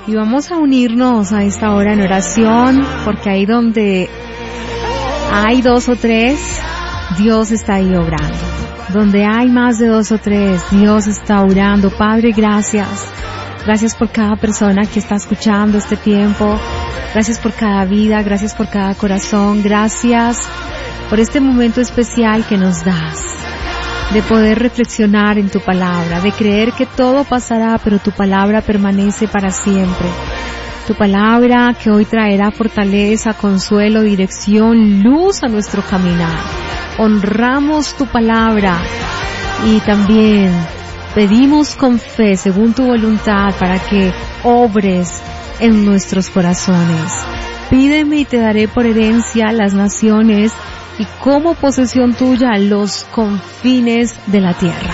Y vamos a unirnos a esta hora en oración, porque ahí donde hay 2 o 3, Dios está ahí obrando. Donde hay más de 2 o 3, Dios está orando. Padre, gracias. Gracias por cada persona que está escuchando este tiempo. Gracias por cada vida, gracias por cada corazón. Gracias por este momento especial que nos das, de poder reflexionar en tu palabra, de creer que todo pasará, pero tu palabra permanece para siempre. Tu palabra que hoy traerá fortaleza, consuelo, dirección, luz a nuestro caminar. Honramos tu palabra y también pedimos con fe, según tu voluntad, para que obres en nuestros corazones. Pídeme y te daré por herencia las naciones y como posesión tuya los confines de la tierra.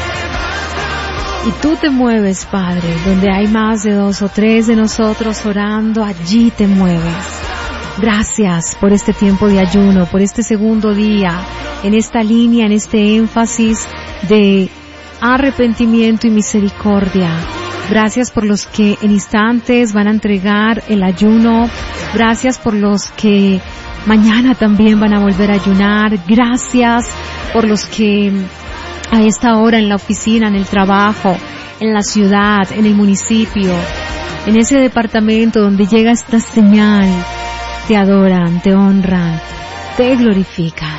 Y tú te mueves, Padre, donde hay más de 2 o 3 de nosotros orando, allí te mueves. Gracias por este tiempo de ayuno, por este segundo día, en esta línea, en este énfasis de arrepentimiento y misericordia. Gracias por los que en instantes van a entregar el ayuno. Gracias por los que mañana también van a volver a ayunar. Gracias por los que a esta hora en la oficina, en el trabajo, en la ciudad, en el municipio, en ese departamento donde llega esta señal, te adoran, te honran, te glorifican.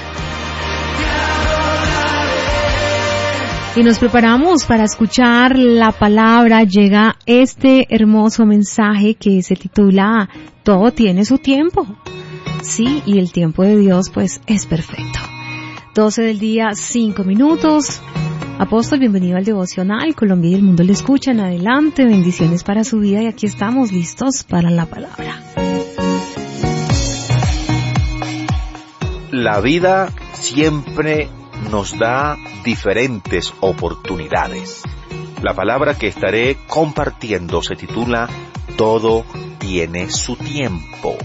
Y nos preparamos para escuchar la palabra. Llega este hermoso mensaje que se titula Todo tiene su tiempo. Sí, y el tiempo de Dios pues es perfecto. 12 del día, 5 minutos. Apóstol, bienvenido al devocional. Colombia y el mundo le escuchan. Adelante, bendiciones para su vida y aquí estamos listos para la palabra. La vida siempre nos da diferentes oportunidades. La palabra que estaré compartiendo se titula Todo tiene su tiempo.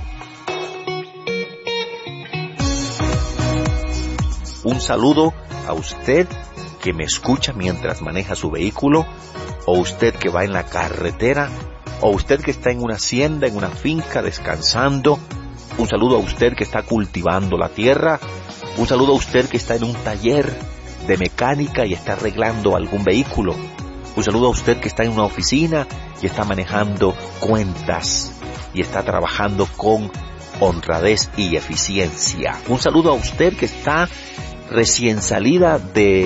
Un saludo a usted que me escucha mientras maneja su vehículo, o usted que va en la carretera, o usted que está en una hacienda, en una finca descansando. Un saludo a usted que está cultivando la tierra. Un saludo a usted que está en un taller de mecánica y está arreglando algún vehículo. Un saludo a usted que está en una oficina y está manejando cuentas y está trabajando con honradez y eficiencia. Un saludo a usted que está recién salida de